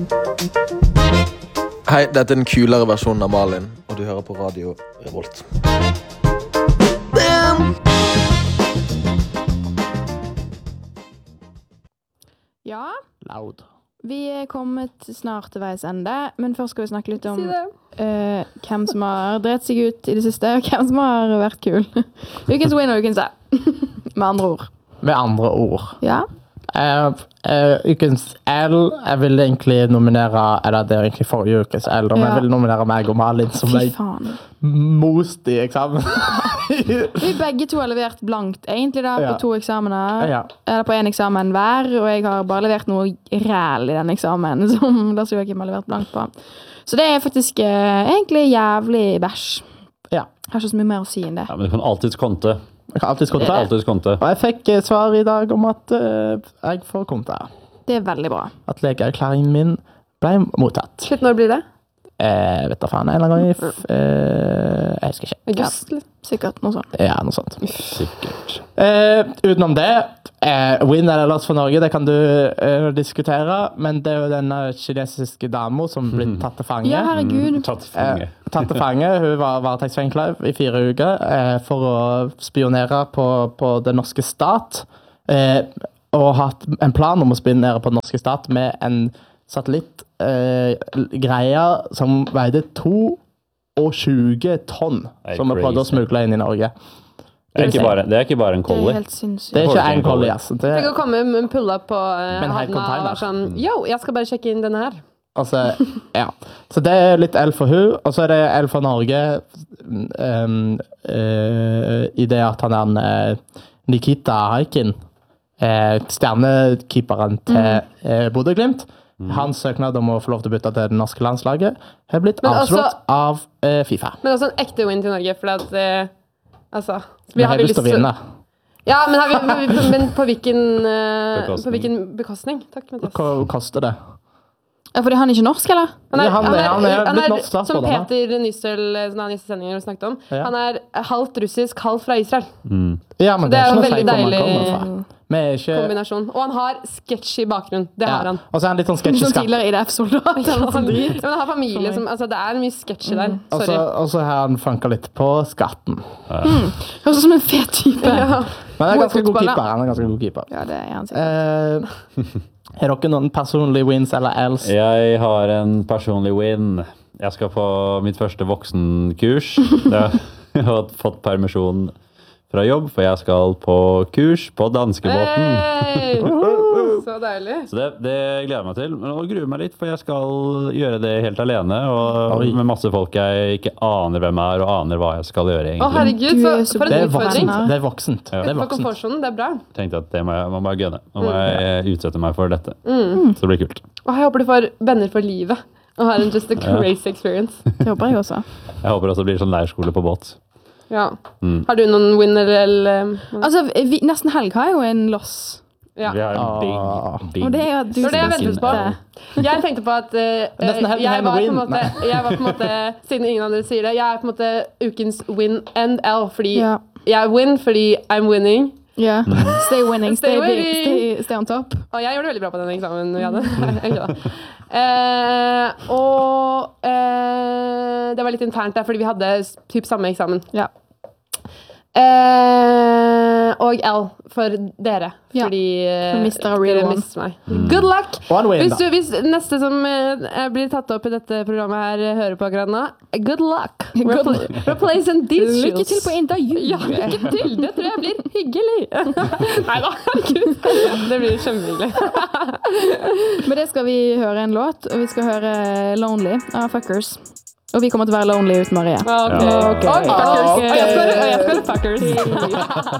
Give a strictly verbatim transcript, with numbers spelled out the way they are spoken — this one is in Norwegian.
Hei, dette er den kulere versjonen av Malin, og du hører på Radio Revolt. Ja, Loud. vi er kommet snart til veis ende, men først skal vi snakke litt om Si det. eh, hvem som har drept seg ut i det siste, og hvem som har vært kul. Ukens win og ukens se. Med andre ord. Med andre ord. Ja, Uh, uh, ukens L, jeg vil egentlig nominere, eller det er egentlig forrige ukens L, men Ja. jeg vil nominere meg og Malin som fy ble faen. most i eksamen. Vi begge to har levert blankt, egentlig da, på Ja. to eksamener. Ja. Eller på en eksamen hver, og jeg har bare levert noe ræl i den eksamen, som Lars Joakim har levert blankt på. Så det er faktisk eh, egentlig jævlig bæsj. Ja. Jeg har ikke så mye mer å si enn det. Ja, men du kan alltid konte. Jeg kan alltid konta. Alltid konte. Og jeg fikk eh, svar i dag om at uh, jeg får konta. Det er veldig bra. At legeerklæringen min ble mottatt. Slutt, når blir det? Eh, vet du faen, en eller annen gang i f- eh, jeg husker ikke. August? eller? Sikkert noe sånt. Ja, noe sånt. Sikkert. Eh, utenom det, eh, win eller loss for Norge, det kan du eh, diskutere, men det er jo denne kinesiske dama som ble tatt til fange. Ja, herregud. Mm, tatt fange. Eh, tatt til fange. Hun var varetektsfengslet i fire uker eh, for å spionere på, på den norske stat, eh, og hatt en plan om å spionere på den norske stat med en satellittgreie eh, som veide to og tjue tonn, Det er som vi prøvde å crazy. smugle inn i Norge. Det er ikke bare, det er ikke bare en Det er collie. helt sinnssykt. Det er ikke Folkens, en collie, ass. Det, Tenk å komme med en pull-up på eh, Men hei, havna og container. være sånn, yo, jeg skal bare sjekke inn denne her. altså, ja. Så det er litt L for hun, og så er det L for Norge um, uh, i det at han er en, uh, Nikita Haikin, uh, stjernekeeperen til uh, Bodø-Glimt. Hans søknad om å få lov til å bytte til det norske landslaget har blitt Men altså- avslått av uh, FIFA. Men også en ekte win til Norge, for at, eh, altså... Vi har lyst til å vinne. Ja, men, har vi, men, vi- men på hvilken, eh, Bekostning. på hvilken bekostning? Takk, Mathias. Hva koster det? Ja, fordi han er ikke norsk, eller? Han er, Ja, han er- han er blitt norsk som statsborger, da. Peter Nystøl, som han i sendingen har snakket om. Ja. Han er halvt russisk, halvt fra Israel. Mm. Ja, men Det det er er jo ikke noe veldig feil hvor man deilig kommer fra. Vi er ikke... kombinasjon. Og han har sketchy bakgrunn. Det Ja. har han. Og så er han litt sånn Som sketsjeskatt. tidligere I D F-soldat. Ja, eller sånn drit. men han har familie som... Altså, det er mye sketchy der. Og så- Sorry. og så har han funka litt på skatten. Høres ut som en fet type. Ja. Men han er ganske god Fotball, ja. keeper. Han er ganske god keeper. Ja, det er han sikkert. Eh, har dere noen personlige wins eller else? Jeg har en personlig win. Jeg skal på mitt første voksenkurs. Jeg har fått permisjon fra jobb, for jeg skal på kurs på danskebåten. Hey! Så deilig. Så det, det gleder jeg meg til. Men nå gruer jeg meg litt, for jeg skal gjøre det helt alene, og Oi. med masse folk jeg ikke aner hvem er, og aner hva jeg skal gjøre, Å, egentlig. herregud, Du så, er så for Det en er utfordring. voksent. Det er voksent. Ja. Det er Utenfor voksent. komfortsonen, det er bra. Tenkte at det må jeg, man må jeg gønne. Nå må Mm. jeg utsette meg for dette. Så det blir kult. Og jeg håper du får venner for livet. Og har en just a crazy experience. Det håper jeg også. Jeg håper også det blir sånn leirskole på båt. Ja. Mm. Har du noen winner eller... Altså, vi, nesten helg har jo en loss. Ja. Vi har en big, Ah. big Og det er at du Det var det jeg ventet på. Ja. Jeg tenkte på at eh, Nesten helgen jeg, er var på en win. måte, jeg var på en måte, siden ingen andre sier det, jeg er på en måte ukens win and L, fordi Ja. jeg win fordi I'm winning. Ja. Stay winning, stay, Stay big, winning. stay, stay on top. Og jeg gjorde det veldig bra på den eksamen vi hadde. Egentlig da. Eh, og eh, det var litt internt der, fordi vi hadde s- typ samme eksamen. Ja. Eh, og L for dere, Ja. fordi eh, For mister a real dere one. mistet meg. Good luck! One win, Hvis, da. du, hvis neste som eh, blir tatt opp i dette programmet her eh, hører på akkurat nå, good luck! Good Repl replacing these Lykke shoes. til på intervju. Ja, lykke til! Det tror jeg blir hyggelig. Nei da, herregud. Det blir kjempehyggelig. Med det skal vi høre en låt, og vi skal høre Lonely av Fuckers. Og vi kommer til å være lonely uten Marie. Ok. Ja. Ok. Oi, fuckers. Ok. Og jeg skal, og jeg skal fuckers.